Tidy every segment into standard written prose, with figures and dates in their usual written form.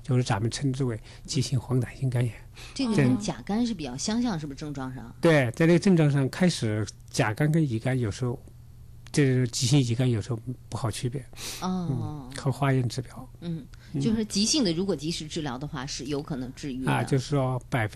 就是咱们称之为急性黄疸性肝炎。 这个跟甲肝是比较相像，是不是症状上？ 对，在这个症状上，开始甲肝跟乙肝有时候，这个急性乙肝有时候不好区别。靠化验指标。 就是急性的，如果及时治疗的话，是有可能治愈的。 就是说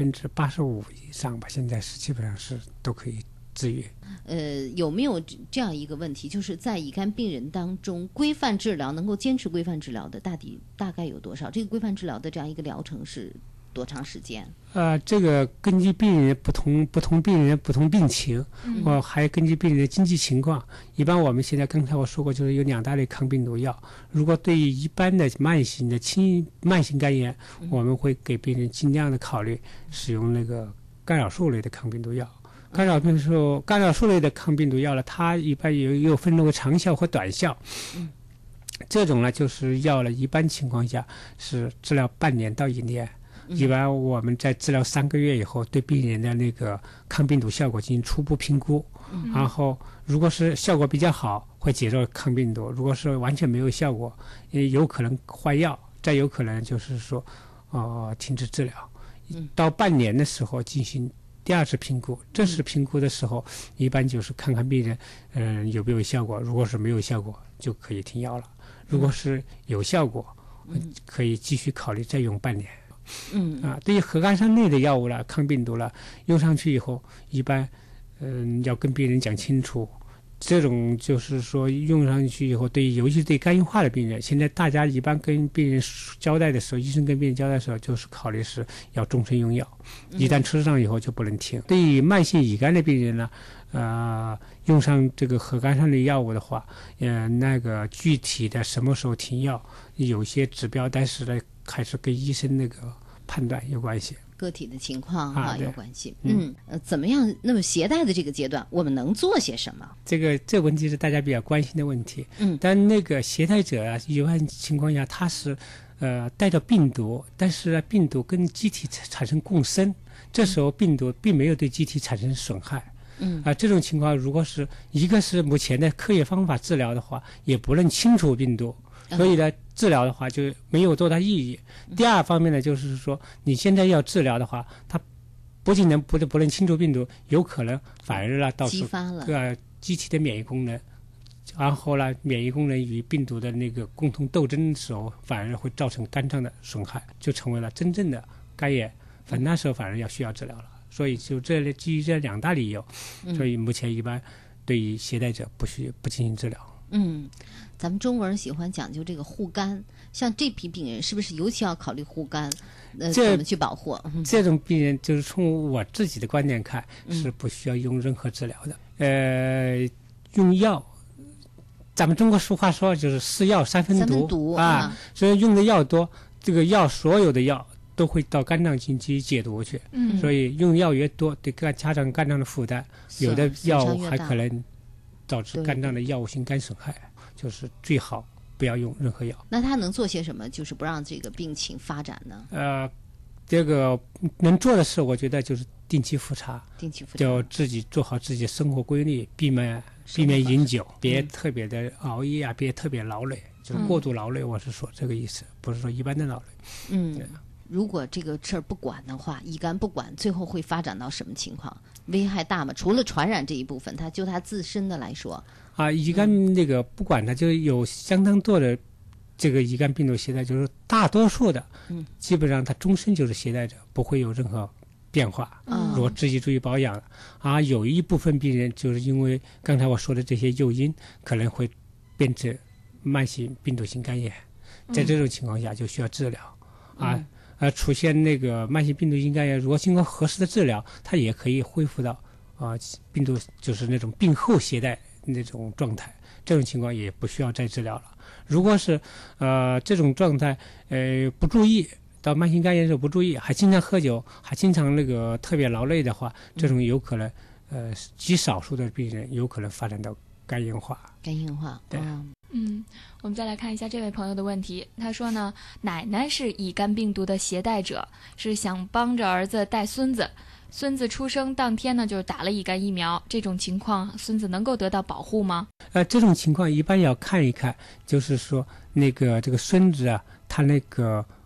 85%以上吧，现在是基本上是都可以治愈。 有没有这样一个问题，就是在乙肝病人当中，规范治疗能够坚持规范治疗的大概有多少？这个规范治疗的这样一个疗程是多长时间？ 这个根据病人不同病人不同病情，还根据病人的经济情况。一般我们现在刚才我说过，就是有2大类抗病毒药。如果对于一般的慢性肝炎，我们会给病人尽量的考虑使用那个干扰素类的抗病毒药。干扰素类的抗病毒药呢，它一般有分那个长效和短效。这种呢就是药了，一般情况下是治疗半年到1年。一般我们在治疗3个月以后，对病人的那个抗病毒效果进行初步评估，然后如果是效果比较好，会接受抗病毒；如果是完全没有效果，也有可能换药，再有可能就是说，停止治疗。到半年的时候进行第2次评估，这次评估的时候，一般就是看看病人，有没有效果。如果是没有效果，就可以停药了；如果是有效果，可以继续考虑再用半年。对于核苷酸类的药物了，抗病毒了，用上去以后，一般，要跟病人讲清楚。这种就是说用上去以后，尤其对肝硬化的病人，现在大家一般跟病人交代的时候，医生跟病人交代的时候，就是考虑是要终身用药，一旦吃上以后就不能停。对于慢性乙肝的病人呢，用上这个核苷酸类药物的话，那个具体的什么时候停药，有些指标，但是呢，还是跟医生那个判断有关系。 个体的情况有关系。怎么样？那么携带的这个阶段，我们能做些什么？ 这个问题是大家比较关心的问题。但那个携带者啊，一般情况下他是带着病毒，但是病毒跟机体产生共生，这时候病毒并没有对机体产生损害。这种情况，如果是一个是目前的科学方法治疗的话，也不能清除病毒。所以呢，治疗的话就没有多大意义。第2方面呢，就是说你现在要治疗的话，它不仅不能清除病毒，有可能反而呢导致机体的免疫功能，然后呢免疫功能与病毒的那个共同斗争的时候，反而会造成肝脏的损害，就成为了真正的肝炎。那时候反而需要治疗了。所以就基于这2大理由，所以目前一般对于携带者不进行治疗。 咱们中国人喜欢讲究这个护肝，像这批病人是不是尤其要考虑护肝？怎么去保护？ 这种病人就是从我自己的观点看，是不需要用任何治疗的。用药，咱们中国俗话说就是4药3分毒啊，所以用的药多，这个药所有的药都会到肝脏进行解毒去。所以用药越多，对加上肝脏的负担，有的药物还可能导致肝脏的药物性肝损害，就是最好不要用任何药。 那他能做些什么，就是不让这个病情发展呢？ 这个能做的事，我觉得就是定期复查，就自己做好自己的生活规律，避免饮酒，别特别的熬夜啊，别特别劳累，就是过度劳累。我是说这个意思，不是说一般的劳累。 如果这个事儿不管的话，乙肝不管，最后会发展到什么情况？危害大吗？除了传染这一部分，它自身的来说乙肝那个不管它，就有相当多的这个乙肝病毒携带，就是大多数的，基本上它终身就是携带者，不会有任何变化。如果自己注意保养有一部分病人就是因为刚才我说的这些诱因，可能会变成慢性病毒性肝炎，在这种情况下就需要治疗出现那个慢性病毒性肝炎，如果经过合适的治疗，它也可以恢复到病毒就是那种病后携带那种状态，这种情况也不需要再治疗了。如果是这种状态不注意，到慢性肝炎的时候不注意，还经常喝酒，还经常那个特别劳累的话，这种有可能极少数的病人有可能发展到肝硬化。 对。 我们再来看一下这位朋友的问题。他说呢，奶奶是乙肝病毒的携带者，是想帮着儿子带孙子。孙子出生当天呢，就打了乙肝疫苗。这种情况，孙子能够得到保护吗？ 这种情况一般要看一看，就是说这个孙子他那个